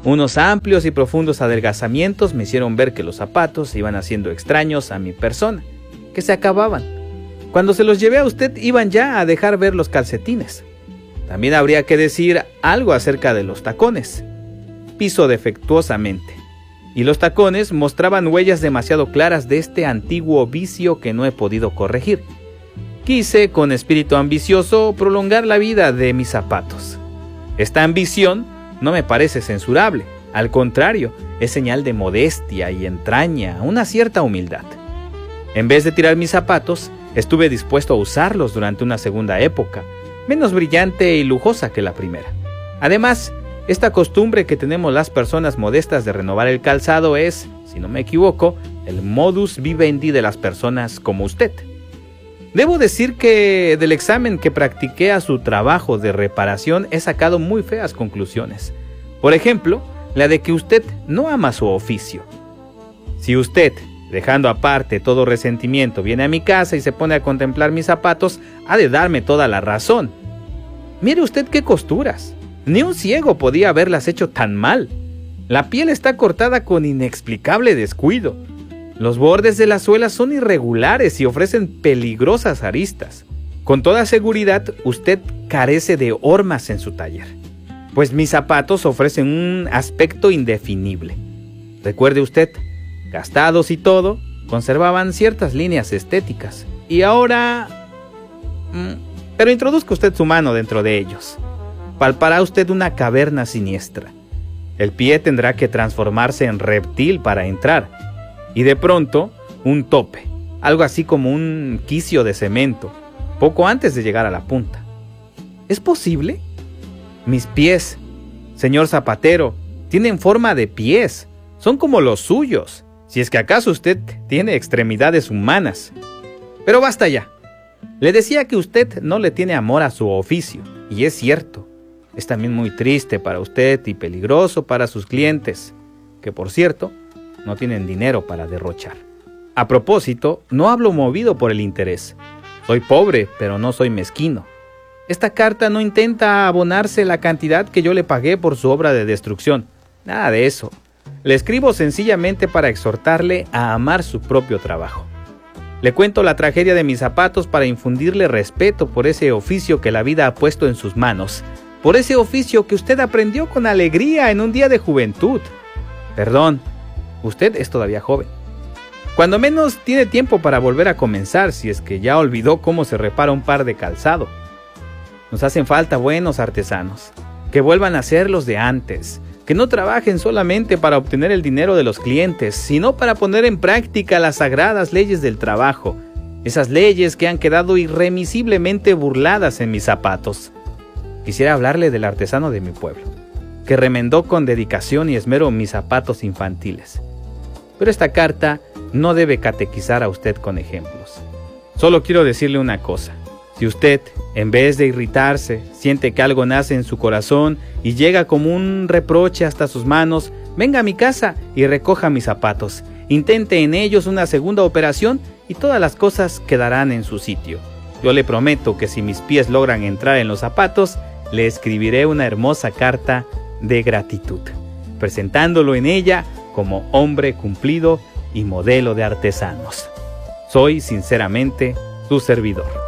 Unos amplios y profundos adelgazamientos me hicieron ver que los zapatos se iban haciendo extraños a mi persona, que se acababan. Cuando se los llevé a usted iban ya a dejar ver los calcetines. También habría que decir algo acerca de los tacones. Piso defectuosamente. Y los tacones mostraban huellas demasiado claras de este antiguo vicio que no he podido corregir. Quise, con espíritu ambicioso, prolongar la vida de mis zapatos. Esta ambición no me parece censurable. Al contrario, es señal de modestia y entraña una cierta humildad. En vez de tirar mis zapatos, estuve dispuesto a usarlos durante una segunda época, menos brillante y lujosa que la primera. Además, esta costumbre que tenemos las personas modestas de renovar el calzado es, si no me equivoco, el modus vivendi de las personas como usted. Debo decir que del examen que practiqué a su trabajo de reparación he sacado muy feas conclusiones. Por ejemplo, la de que usted no ama su oficio. Si usted, dejando aparte todo resentimiento, viene a mi casa y se pone a contemplar mis zapatos, ha de darme toda la razón. Mire usted qué costuras. Ni un ciego podía haberlas hecho tan mal. La piel está cortada con inexplicable descuido. Los bordes de las suelas son irregulares y ofrecen peligrosas aristas. Con toda seguridad, usted carece de hormas en su taller, pues mis zapatos ofrecen un aspecto indefinible. Recuerde usted, gastados y todo, conservaban ciertas líneas estéticas. Y ahora... Pero introduzca usted su mano dentro de ellos. Palpará usted una caverna siniestra. El pie tendrá que transformarse en reptil para entrar. Y de pronto, un tope, algo así como un quicio de cemento, poco antes de llegar a la punta. ¿Es posible? Mis pies, señor zapatero, tienen forma de pies. Son como los suyos, si es que acaso usted tiene extremidades humanas. Pero basta ya. Le decía que usted no le tiene amor a su oficio, y es cierto. Es también muy triste para usted y peligroso para sus clientes, que por cierto, no tienen dinero para derrochar. A propósito, no hablo movido por el interés. Soy pobre, pero no soy mezquino. Esta carta no intenta abonarse la cantidad que yo le pagué por su obra de destrucción. Nada de eso. Le escribo sencillamente para exhortarle a amar su propio trabajo. Le cuento la tragedia de mis zapatos para infundirle respeto por ese oficio que la vida ha puesto en sus manos, por ese oficio que usted aprendió con alegría en un día de juventud. Perdón, usted es todavía joven. Cuando menos tiene tiempo para volver a comenzar, si es que ya olvidó cómo se repara un par de calzado. Nos hacen falta buenos artesanos, que vuelvan a ser los de antes, que no trabajen solamente para obtener el dinero de los clientes, sino para poner en práctica las sagradas leyes del trabajo, esas leyes que han quedado irremisiblemente burladas en mis zapatos. Quisiera hablarle del artesano de mi pueblo, que remendó con dedicación y esmero mis zapatos infantiles. Pero esta carta no debe catequizar a usted con ejemplos. Solo quiero decirle una cosa. Si usted, en vez de irritarse, siente que algo nace en su corazón y llega como un reproche hasta sus manos, venga a mi casa y recoja mis zapatos. Intente en ellos una segunda operación y todas las cosas quedarán en su sitio. Yo le prometo que si mis pies logran entrar en los zapatos, le escribiré una hermosa carta de gratitud, presentándolo en ella como hombre cumplido y modelo de artesanos. Soy sinceramente su servidor.